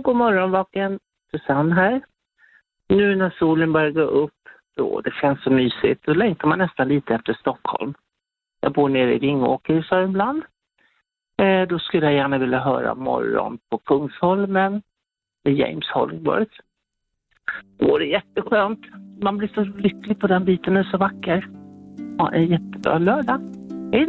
god morgon, Vaken. Susanne här. Nu när solen börjar gå upp, då det känns så mysigt, då längtar man nästan lite efter Stockholm. Jag bor nere i Vingåker i Sörmland. Då skulle jag gärna vilja höra morgon på Kungsholmen med James Hollingworth. Då är det jätteskönt. Man blir så lycklig på den biten, är så vacker. Ha en jättebra lördag.